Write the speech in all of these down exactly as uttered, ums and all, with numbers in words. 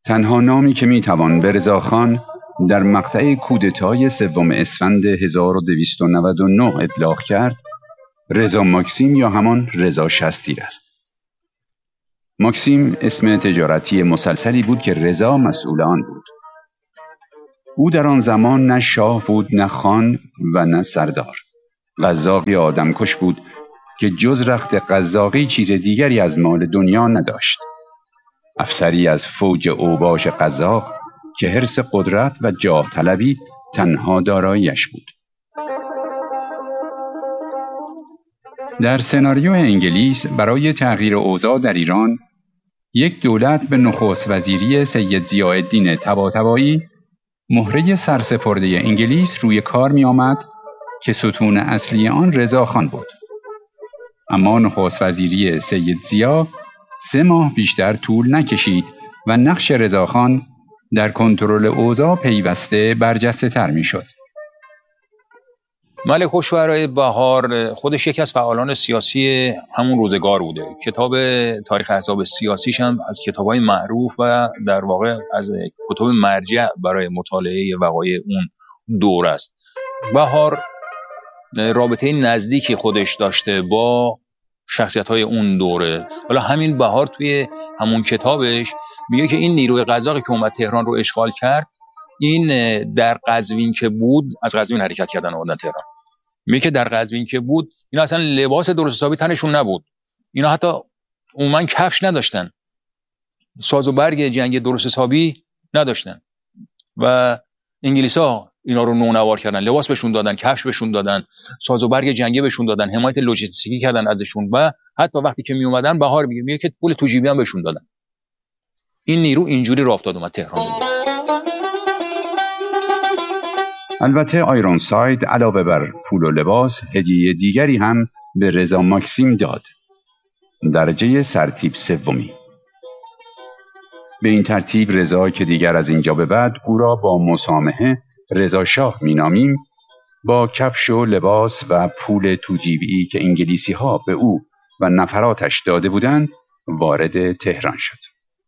تنها نامی که میتوان به رضاخان در مقطع کودتای سوم اسفند هزار و دویست و نود و نه ابلاغ کرد، رضا ماکسیم یا همان رضا شستیر است. ماکسیم اسم تجارتی مسلسلی بود که رضا مسئول آن بود. او در آن زمان نه شاه بود، نه خان و نه سردار. قزاقی آدمکش بود که جز رخت قزاقی چیز دیگری از مال دنیا نداشت. افسری از فوج اوباش قزاق که حرص قدرت و جاه طلبی تنها داراییش بود. در سناریو انگلیس برای تغییر اوضاع در ایران، یک دولت به نخست وزیری سید ضیاءالدین طباطبایی مهره سرسپرده انگلیس روی کار می آمد که ستون اصلی آن رضاخان بود. اما نخست وزیری سید ضیا سه ماه بیشتر طول نکشید و نقش رضاخان در کنترل اوضاع پیوسته برجسته تر می شد. ملک الشعراء بهار خودش یکی از فعالان سیاسی همون روزگار بوده. کتاب تاریخ احزاب سیاسیش هم از کتاب‌های معروف و در واقع از کتب مرجع برای مطالعه وقایع اون دور است. بهار رابطه نزدیکی خودش داشته با شخصیت‌های اون دوره. حالا همین بهار توی همون کتابش میگه که این نیروی قزاقی که اومد تهران رو اشغال کرد، این در قزوین که بود، از قزوین حرکت کردن اومدن تهران، میگه که در قزوین که بود اینا اصلا لباس درست حسابی تنشون نبود، اینا حتی عموما کفش نداشتن، ساز و برگ جنگ درست حسابی نداشتن و انگلیسا اینا رو نونوار کردن، لباس بهشون دادن، کفش بهشون دادن، ساز و برگ جنگی بهشون دادن، حمایت لوجستیکی کردن ازشون و حتی وقتی که می اومدن بهار میگه میگه که پول تو جیبی هم بهشون دادن. این نیرو اینجوری راه افتاد اومد تهران بود. البته آیرونساید علاوه بر پول و لباس هدیه دیگری هم به رضا ماکسیم داد، درجه سرتیپ سومی. به این ترتیب رضا که دیگر از اینجا به بعد او را با مسامحه رضا شاه مینامیم، با کفش و لباس و پول توجیبی که انگلیسی ها به او و نفراتش داده بودند وارد تهران شد.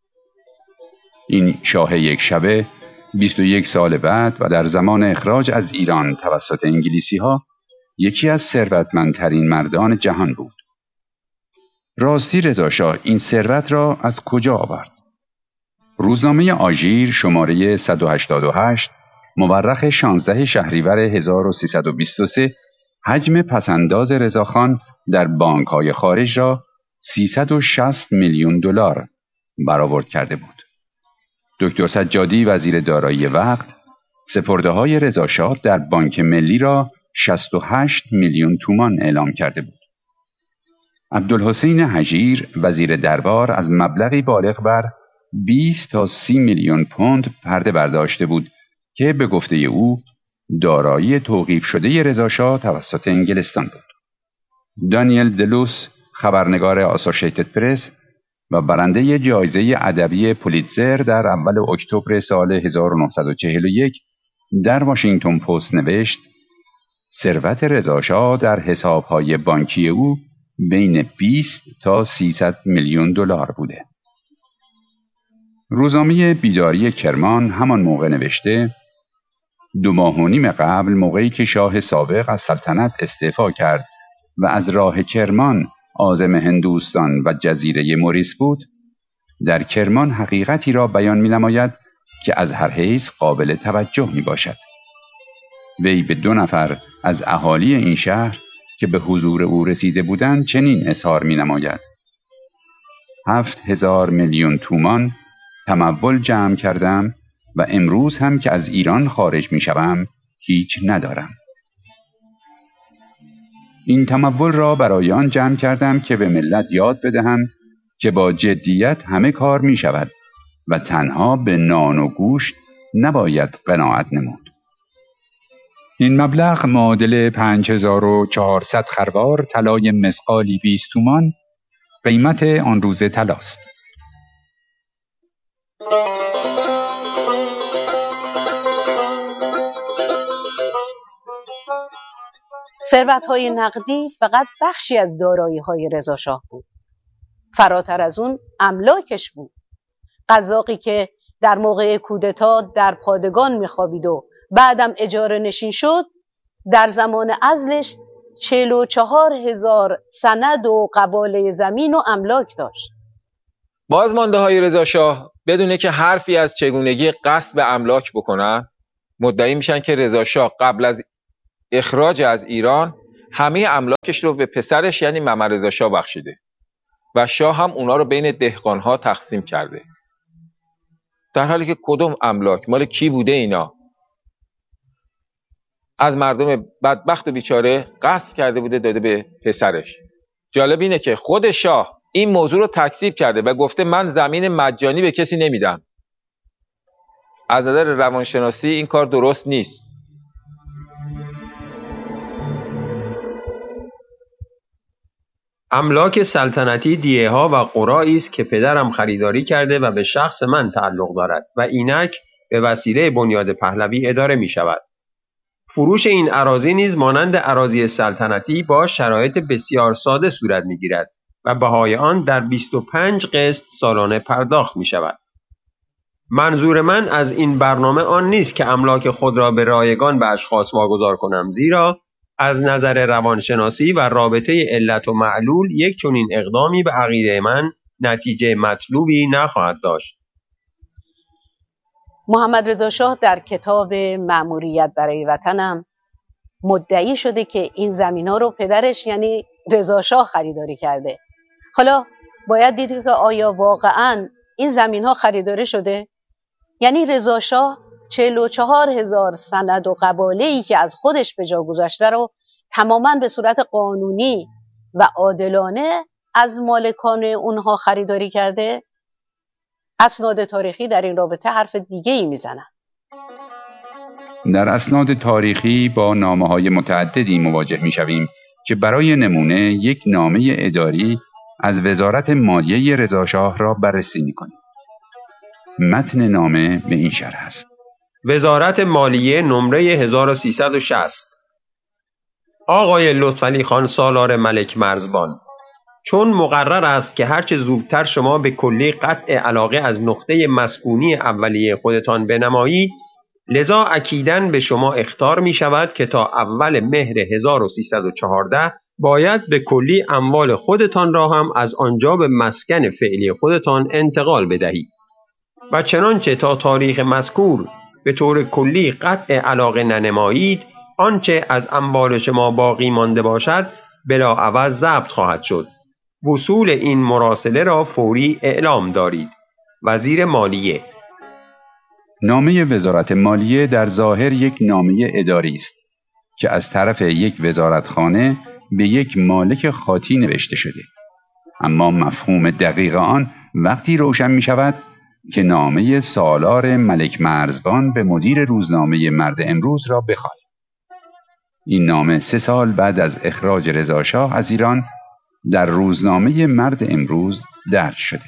این شاه یک شبه بیست و یک سال بعد و در زمان اخراج از ایران توسط انگلیسی ها یکی از ثروتمندترین مردان جهان بود. راستی رضا شاه این ثروت را از کجا آورد؟ روزنامه آژیر شماره صد و هشتاد و هشت مورخ شانزده شهریور هزار و سیصد و بیست و سه حجم پسنداز رضاخان در بانک‌های خارج را سیصد و شصت میلیون دلار برآورد کرده بود. دکتر سجادی وزیر دارایی وقت سپرده‌های رضا شاه در بانک ملی را شصت و هشت میلیون تومان اعلام کرده بود. عبدالحسین هجیر وزیر دربار از مبلغی بالغ بر بیست تا سی میلیون پوند پرده برداشته بود که به گفته او دارایی توقیف شده رضا شاه توسط انگلستان بود. دانیل دلوس خبرنگار آسوشیتد پرس و برنده جایزه ادبی پولیتزر در اول اکتبر سال هزار و نهصد و چهل و یک در واشنگتن پست نوشت ثروت رضا شاه در حساب‌های بانکی او بین بیست تا سیصد میلیون دلار بوده. روزنامه بیداری کرمان همان موقع نوشته دو ماه و نیم قبل موقعی که شاه سابق از سلطنت استعفا کرد و از راه کرمان عازم هندوستان و جزیره موریس بود، در کرمان حقیقتی را بیان می نماید که از هر حیث قابل توجه می باشد. وی به دو نفر از اهالی این شهر که به حضور او رسیده بودند چنین اظهار می نماید: هفت هزار میلیون تومان تمول جمع کردم و امروز هم که از ایران خارج می شوم هیچ ندارم. این تمول را برای آن جمع کردم که به ملت یاد بدهم که با جدیت همه کار می شود و تنها به نان و گوشت نباید قناعت نمود. این مبلغ معادل پنج هزار و چهارصد خروار طلای مثقالی بیست تومان قیمت آن روز طلاست. ثروت‌های نقدی فقط بخشی از دارایی‌های رضا شاه بود. فراتر از اون املاکش بود. قزاقی که در موقع کودتا در پادگان میخوابید و بعدم اجاره نشین شد، در زمان عزلش چهل و چهار هزار سند و قباله زمین و املاک داشت. بازمانده های رضا شاه بدونه که حرفی از چگونگی غصب املاک بکنن، مدعی میشن که رضا شاه قبل از اخراج از ایران همه املاکش رو به پسرش یعنی محمد رضا شاه بخشیده و شاه هم اونا رو بین دهقانها تقسیم کرده، در حالی که کدوم املاک مال کی بوده؟ اینا از مردم بدبخت و بیچاره غصب کرده بوده داده به پسرش. جالب اینه که خود شاه این موضوع رو تکذیب کرده و گفته من زمین مجانی به کسی نمیدم. از نظر روانشناسی این کار درست نیست. املاک سلطنتی دیه ها و قرایی است که پدرم خریداری کرده و به شخص من تعلق دارد و اینک به وسیله بنیاد پهلوی اداره می شود. فروش این اراضی نیز مانند اراضی سلطنتی با شرایط بسیار ساده صورت می گیرد و بهای آن در بیست و پنج قسط سالانه پرداخت می شود. منظور من از این برنامه آن نیست که املاک خود را به رایگان به اشخاص واگذار کنم، زیرا از نظر روانشناسی و رابطه علت و معلول یک چنین اقدامی به عقیده من نتیجه مطلوبی نخواهد داشت. محمد رضا شاه در کتاب مأموریت برای وطنم مدعی شده که این زمین‌ها رو پدرش یعنی رضا شاه خریداری کرده. حالا باید دید که آیا واقعاً این زمین‌ها خریداری شده؟ یعنی رضا شاه چهل و چهار هزار سند و قباله‌ای که از خودش به جا گذاشته رو تماماً به صورت قانونی و عادلانه از مالکان اونها خریداری کرده؟ اسناد تاریخی در این رابطه حرف دیگه ای میزنن. در اسناد تاریخی با نامه‌های متعددی مواجه می‌شویم که برای نمونه یک نامه اداری از وزارت مالیه رضا شاه را بررسی می‌کنیم. متن نامه به این شرح است: وزارت مالیه نمره هزار و سیصد و شصت. آقای لطفعلی خان سالار ملک مرزبان، چون مقرر است که هرچه زودتر شما به کلی قطع علاقه از نقطه مسکونی اولیه خودتان بنمایید، لذا اکیداً به شما اخطار می شود که تا اول مهر هزار و سیصد و چهارده باید به کلی اموال خودتان را هم از آنجا به مسکن فعلی خودتان انتقال بدهید و چنانچه تا تاریخ مذکور به طور کلی قطع علاقه ننمایید، آنچه از اموال شما باقی مانده باشد بلا عوض ضبط خواهد شد. وصول این مراسله را فوری اعلام دارید. وزیر مالیه. نامه وزارت مالیه در ظاهر یک نامه اداری است که از طرف یک وزارتخانه به یک مالک خاطی نوشته شده، اما مفهوم دقیق آن وقتی روشن می شود که نامه سالار ملک مرزبان به مدیر روزنامه مرد امروز را بخواهید. این نامه سه سال بعد از اخراج رضا شاه از ایران در روزنامه مرد امروز درج شده.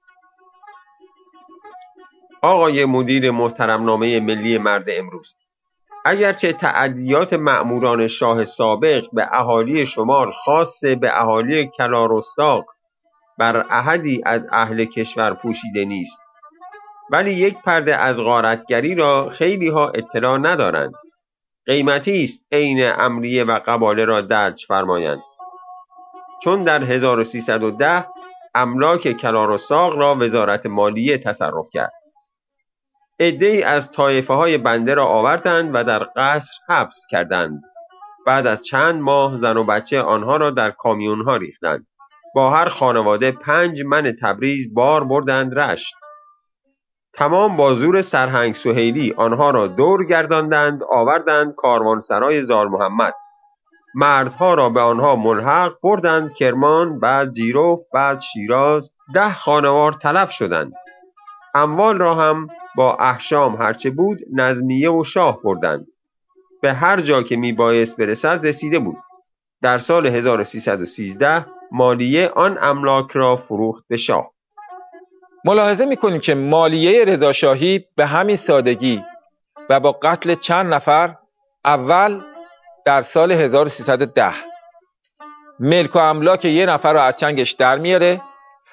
آقای مدیر محترم نامه ملی مرد امروز، اگرچه تعدیات مأموران شاه سابق به اهالی شمال خاص به اهالی کلارستاق بر احدی از اهل کشور پوشیده نیست، ولی یک پرده از غارتگری را خیلی ها اطلاع ندارند. قیمتی است عین امریه و قباله را درج فرمایند، چون در هزار و سیصد و ده املاک کلارستاق را وزارت مالیه تصرف کرد. عده‌ای از طایفه های بنده را آوردند و در قصر حبس کردند. بعد از چند ماه زن و بچه آنها را در کامیون ها ریختند. با هر خانواده پنج من تبریز بار بردند رشت. تمام با زور سرهنگ سهیلی آنها را دور گرداندند، آوردند کاروانسرای زار محمد. مردها را به آنها ملحق بردند کرمان، بعد جیروف، بعد شیراز. ده خانوار تلف شدند. اموال را هم با احشام هرچه بود نظمیه و شاه بردند. به هر جا که می بایست برسد رسیده بود. در سال هزار و سیصد و سیزده مالیه آن املاک را فروخت به شاه. ملاحظه میکنیم که مالیه رضا شاهی به همین سادگی و با قتل چند نفر اول در سال هزار و سیصد و ده ملک و املاک یه نفر رو از چنگش در میاره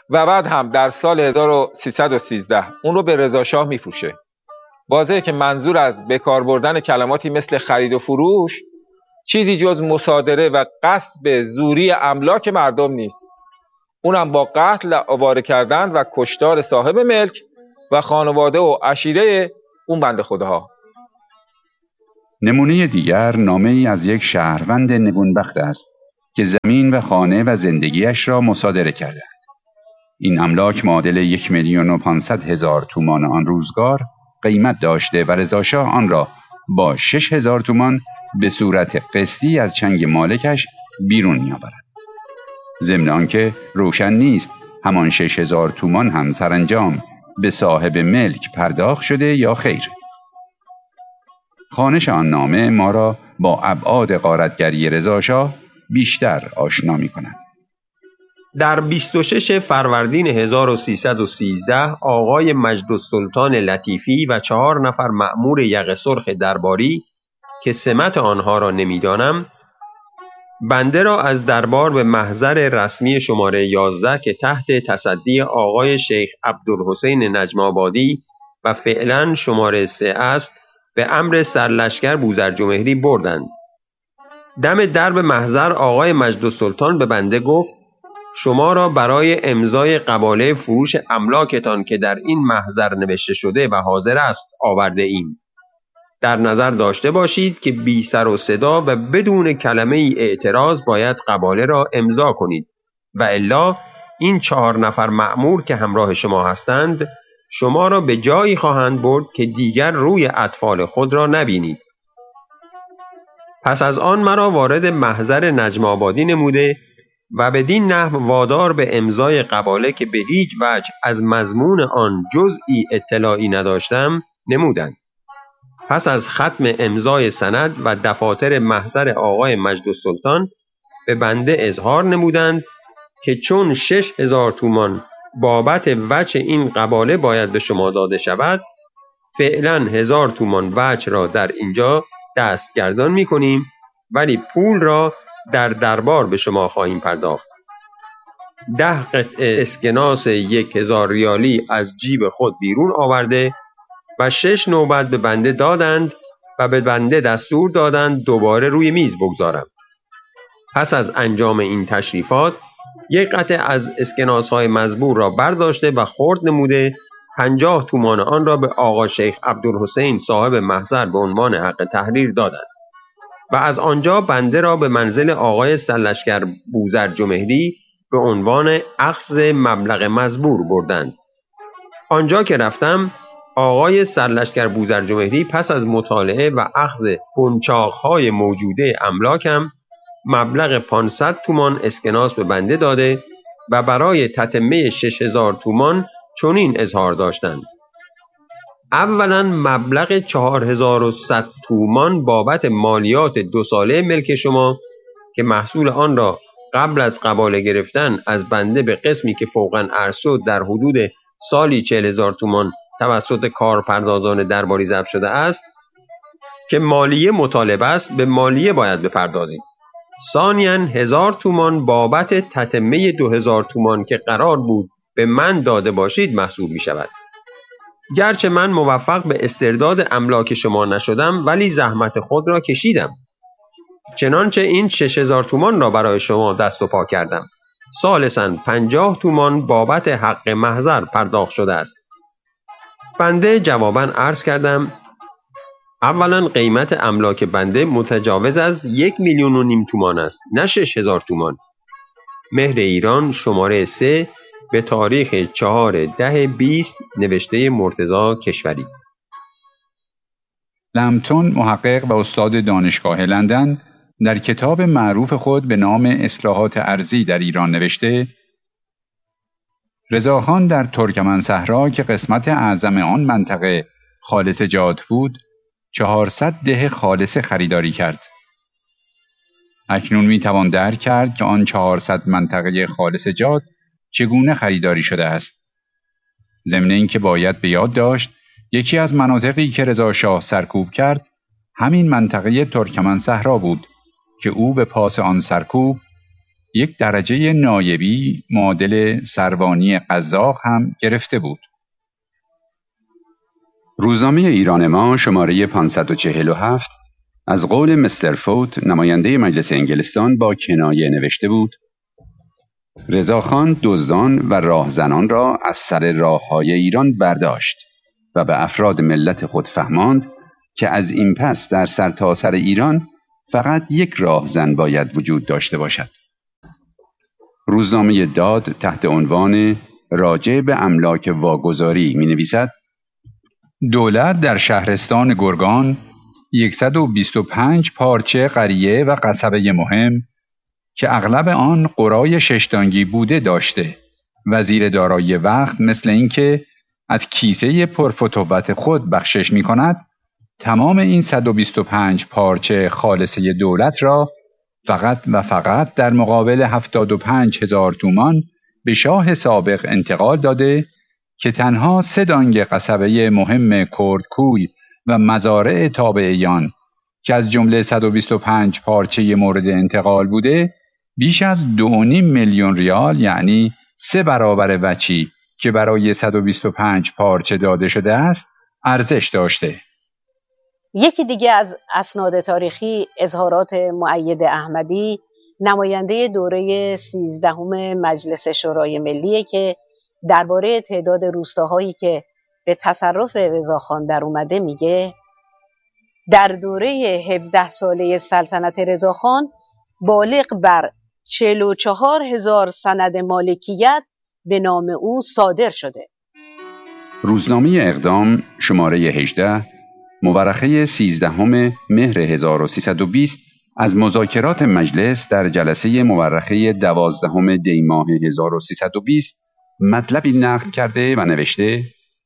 و بعد هم در سال هزار و سیصد و سیزده اون رو به رضا شاه میفروشه. واضحه که منظور از بکار بردن کلماتی مثل خرید و فروش چیزی جز مصادره و غصب زوری املاک مردم نیست، اونم با قتل آواره کردن و کشتار صاحب ملک و خانواده و عشیره اون بنده خداها. نمونه دیگر نامه ای از یک شهروند نگونبخت است که زمین و خانه و زندگیش را مصادره کرده. این املاک معادل یک میلیون و پانصد هزار تومان آن روزگار قیمت داشته و رضا شاه آن را با شش هزار تومان به صورت قسطی از چنگ مالکش بیرون می‌آورد. ضمن آنکه روشن نیست همان شش هزار تومان هم سرانجام به صاحب ملک پرداخت شده یا خیر. خوانش آن نامه ما را با ابعاد غارتگری رضا شاه بیشتر آشنا می‌کند. در بیست و شش فروردین هزار و سیصد و سیزده آقای مجدالسلطان لطیفی و چهار نفر مأمور یقه سرخ درباری که سمت آنها را نمیدانم، بنده را از دربار به محضر رسمی شماره یازده که تحت تصدی آقای شیخ عبدالحسین نجم آبادی و فعلا شماره سه است به امر سرلشکر بوذرجمهری بردند. دم درب محضر آقای مجدالسلطان به بنده گفت شما را برای امضای قباله فروش املاکتان که در این محضر نوشته شده و حاضر است آورده ایم. در نظر داشته باشید که بی سر و صدا و بدون کلمه ای اعتراض باید قباله را امضا کنید و الا این چهار نفر مأمور که همراه شما هستند شما را به جایی خواهند برد که دیگر روی اطفال خود را نبینید. پس از آن مرا وارد محضر نجم آبادی نموده و بدین نحو وادار به امضای قباله که به هیچ وجه از مضمون آن جزئی اطلاعی نداشتم نمودند. پس از ختم امضای سند و دفاتر محضر آقای مجدالسلطان به بنده اظهار نمودند که چون شش هزار تومان بابت وجه این قباله باید به شما داده شود، فعلا هزار تومان وجه را در اینجا دستگردان می کنیم ولی پول را در دربار به شما خواهیم پرداخت. ده قطعه اسکناس یک هزار ریالی از جیب خود بیرون آورده و شش نوبت به بنده دادند و به بنده دستور دادند دوباره روی میز بگذارم. پس از انجام این تشریفات یک قطعه از اسکناس های مزبور را برداشته و خرد نموده پنجاه تومان آن را به آقا شیخ عبدالحسین صاحب محضر به عنوان حق تحریر دادند و از آنجا بنده را به منزل آقای سرلشکر بوذرجمهری به عنوان اخذ مبلغ مزبور بردند. آنجا که رفتم آقای سرلشکر بوذرجمهری پس از مطالعه و اخذ قنچاق‌های موجوده املاکم مبلغ پانصد تومان اسکناس به بنده داده و برای تتمه شش هزار تومان چنین اظهار داشتند: اولا مبلغ چهار هزار و صد تومان بابت مالیات دو ساله ملک شما که محصول آن را قبل از قباله گرفتن از بنده به قسمی که فوقاً عرض شد در حدود سالی چهل هزار تومان توسط کارپردازان درباری ضبط شده است که مالیه مطالبه است به مالیه باید بپردازید. ثانیاً هزار تومان بابت تتمه دو هزار تومان که قرار بود به من داده باشید محسوب می شود. گرچه من موفق به استرداد املاک شما نشدم ولی زحمت خود را کشیدم. چنانچه این شش هزار تومان را برای شما دست و پا کردم. ثالثاً پنجاه تومان بابت حق محضر پرداخت شده است. بنده جواباً عرض کردم: اولا قیمت املاک بنده متجاوز از یک میلیون و نیم تومان است، نه شش هزار تومان. مهر ایران شماره سه به تاریخ چهار ده بیست نوشته مرتضی کشوری. لمپتون محقق و استاد دانشگاه لندن در کتاب معروف خود به نام اصلاحات ارضی در ایران نوشته: رضاخان در ترکمن صحرا که قسمت اعظم آن منطقه خالص جات بود، چهارصد ده خالص خریداری کرد. اکنون می توان درک کرد که آن چهارصد منطقه خالص جات چگونه خریداری شده است. ضمن اینکه باید به یاد داشت یکی از مناطقی که رضا شاه سرکوب کرد همین منطقه ترکمن صحرا بود که او به پاس آن سرکوب یک درجه نایبی معادل سروانی قزاق هم گرفته بود. روزنامه ایران ما شماره پانصد و چهل و هفت از قول مستر فوت نماینده مجلس انگلستان با کنایه نوشته بود: رضاخان دزدان و راهزنان را از سر راههای ایران برداشت و به افراد ملت خود فهماند که از این پس در سرتاسر ایران فقط یک راهزن باید وجود داشته باشد. روزنامه داد تحت عنوان راجع به املاک واگذاری می نویسد: دولت در شهرستان گرگان صد و بیست و پنج پارچه قریه و قصبه مهم که اغلب آن قرای ششتانگی بوده داشته. وزیر دارایی وقت مثل اینکه از کیسه پرفتوت خود بخشش می کند، تمام این صد و بیست و پنج پارچه خالصه دولت را فقط و فقط در مقابل هفتاد و پنج هزار تومان به شاه سابق انتقال داده که تنها سه دانگ قصبه مهم کردکوی و مزارع تابعیان که از جمله صد و بیست و پنج پارچه مورد انتقال بوده بیش از دو و نیم میلیون ریال، یعنی سه برابر وچی که برای صد و بیست و پنج پارچه داده شده است ارزش داشته. یکی دیگه از اسناد تاریخی اظهارات مؤید احمدی، نماینده دوره سیزدهم مجلس شورای ملیه که درباره تعداد روستاهایی که به تصرف رضاخان در اومده میگه: در دوره هفده ساله سلطنت رضاخان بالغ بر چهل و چهار هزار سند مالکیت به نام او صادر شده. روزنامه اقدام شماره هجده مورخه سیزدهم مهر هزار و سیصد و بیست از مذاکرات مجلس در جلسه مورخه دوازدهم دی ماه هزار و سیصد و بیست مطلبی نقل کرده و نوشته: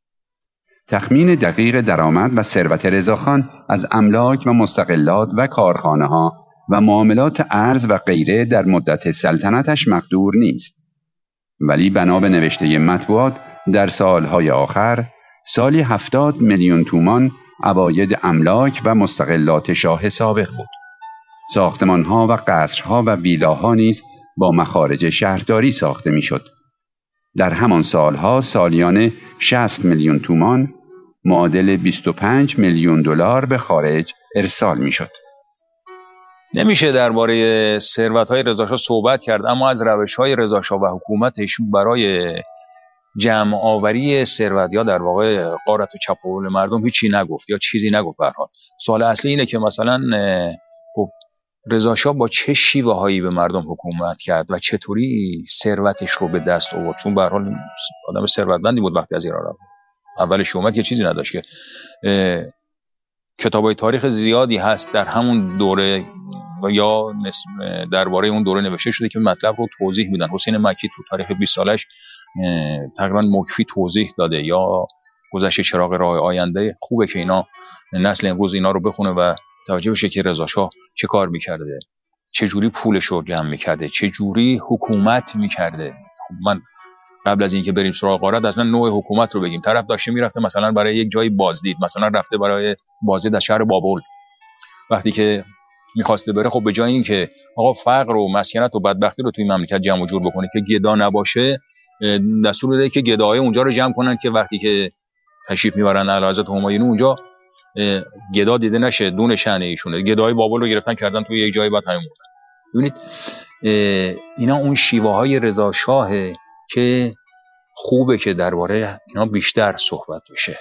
تخمین دقیق درآمد و ثروت رضاخان از املاک و مستقلات و کارخانه ها و معاملات ارز و غیره در مدت سلطنتش مقدور نیست، ولی بنا به نوشته مطبوعات در سالهای آخر سالی هفتاد میلیون تومان عواید املاک و مستقلات شاه سابق بود. ساختمانها و قصرها و ویلاها نیز با مخارج شهرداری ساخته میشد. در همان سالها سالیانه شصت میلیون تومان معادل بیست و پنج میلیون دلار به خارج ارسال میشد. نمیشه درباره ثروت‌های رضاشاه صحبت کرد، اما از روش‌های رضاشاه و حکومتش برای جمع آوری ثروت یا در واقع غارت و چپاول مردم هیچی نگفت یا چیزی نگفت. به هر حال سوال اصلی اینه که مثلا خب رضاشاه با چه شیوه‌هایی به مردم حکومت کرد و چطوری ثروتش رو به دست آورد، چون به هر حال آدم ثروتمندی بود وقتی از ایران رفت. اولش اومد که چیزی نداشت. که کتابای تاریخ زیادی هست در همون دوره و یا درباره اون دوره نوشته شده که مطلب رو توضیح میدن. حسین مکی تو تاریخ بیست سالش تقریبا مکفی توضیح داده، یا گذشته چراغ راه آینده. خوبه که اینا نسل امروز اینا رو بخونه و توجه بشه که رضاشاه چه کار میکرده، چه جوری پولش رو جمع میکرده، چه جوری حکومت میکرده. من قبل از اینکه بریم سراغ غارت اصلا نوع حکومت رو بگیم. طرف داشته میرفته مثلا برای یک جایی بازدید، مثلا رفته برای بازدید از شهر بابل، وقتی که میخواسته بره، خب به جای اینکه آقا فقر و مسکنت و بدبختی رو توی مملکت جمع و جور بکنه که گدا نباشه، دستور داده که گداهای اونجا رو جمع کنن که وقتی که تشریف میبرن اعلی حضرت همایون اونجا گدا دیده نشه، دون شأن ایشونه. گداهای بابل رو گرفتن کردن توی یک جایی بعد همین بودن. ببینید اینا اون شیوه های رضا شاهه که خوبه که درباره اینا بیشتر صحبت بشه.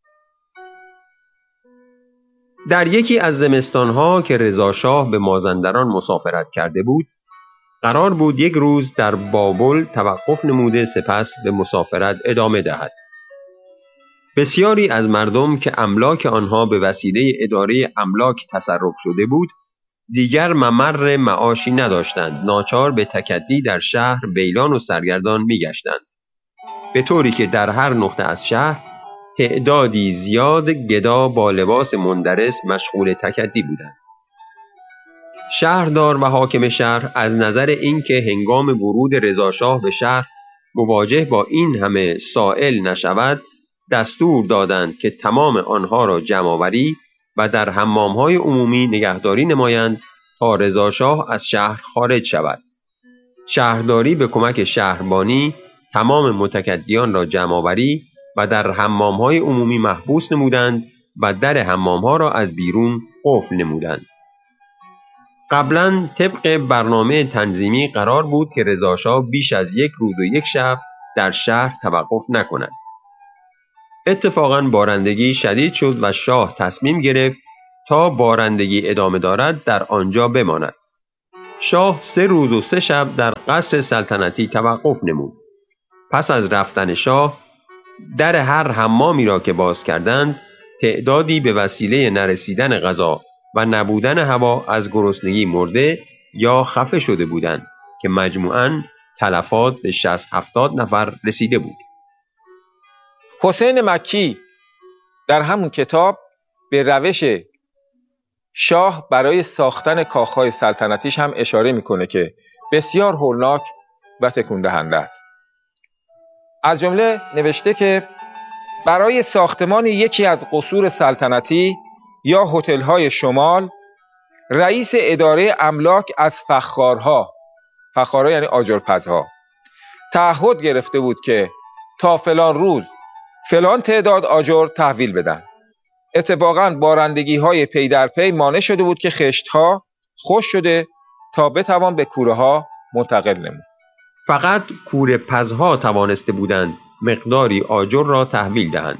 در یکی از زمستانها که رضا شاه به مازندران مسافرت کرده بود، قرار بود یک روز در بابل توقف نموده سپس به مسافرت ادامه دهد. بسیاری از مردم که املاک آنها به وسیله اداره املاک تصرف شده بود، دیگر ممر معاشی نداشتند، ناچار به تکدی در شهر بیلان و سرگردان می‌گشتند، به طوری که در هر نقطه از شهر تعدادی زیاد گدا با لباس مندرس مشغول تکدی بودند. شهردار و حاکم شهر از نظر اینکه هنگام ورود رضا شاه به شهر مواجه با این همه سائل نشود، دستور دادند که تمام آنها را جمع‌آوری و در حمام‌های عمومی نگهداری نمایند تا رضا شاه از شهر خارج شود. شهرداری به کمک شهربانی تمام متکدیان را جمع‌آوری و در حمام‌های عمومی محبوس نمودند و در حمام‌ها را از بیرون قفل نمودند. قبلا طبق برنامه تنظیمی قرار بود که رضاشاه بیش از یک روز و یک شب در شهر توقف نکند. اتفاقاً بارندگی شدید شد و شاه تصمیم گرفت تا بارندگی ادامه دارد در آنجا بماند. شاه سه روز و سه شب در قصر سلطنتی توقف نمود. پس از رفتن شاه در هر حمامی را که باز کردند تعدادی به وسیله نرسیدن غذا و نبودن هوا از گرسنگی مرده یا خفه شده بودند که مجموعاً تلفات به شصت هفتاد نفر رسیده بود. حسین مکی در همون کتاب به روش شاه برای ساختن کاخهای سلطنتیش هم اشاره میکنه که بسیار هولناک و تکون دهنده است. از جمله نوشته که برای ساختمان یکی از قصور سلطنتی یا هتل‌های شمال رئیس اداره املاک از فخارها، فخارها یعنی آجرپزها، تعهد گرفته بود که تا فلان روز فلان تعداد آجر تحویل بدن. اتفاقاً بارندگی های پی در پی مانع شده بود که خشت‌ها خشک شده تا بتوان به کوره ها منتقل نمود. فقط کوره پزها توانسته بودند مقداری آجر را تحویل دهند.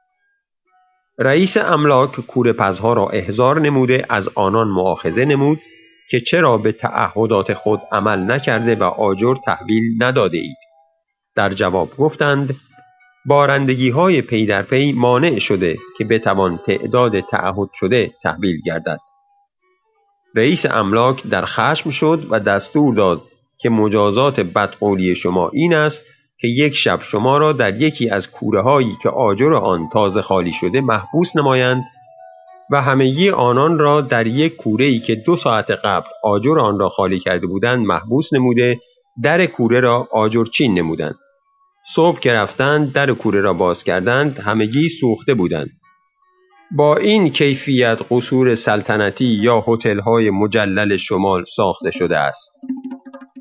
رئیس املاک کوره پزها را احضار نموده از آنان مؤاخذه نمود که چرا به تعهدات خود عمل نکرده و آجر تحویل نداده اید. در جواب گفتند بارندگی های پی در پی مانع شده که بتوان تعداد تعهد شده تحویل گردد. رئیس املاک در خشم شد و دستور داد که مجازات بدقولی شما این است که یک شب شما را در یکی از کوره هایی که آجر آن تازه خالی شده محبوس نمایند و همگی آنان را در یک کوره‌ای که دو ساعت قبل آجر آن را خالی کرده بودند محبوس نموده در کوره را آجرچین نمودند. صبح که رفتند در کوره را باز کردند همگی سوخته بودند. با این کیفیت قصور سلطنتی یا هتل‌های مجلل شمال ساخته شده است.